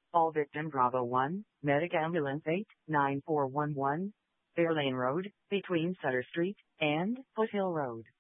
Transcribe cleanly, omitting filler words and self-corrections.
All victim Bravo 1, Medic Ambulance 89411, Fairlane Road, between Sutter Street and Foothill Road.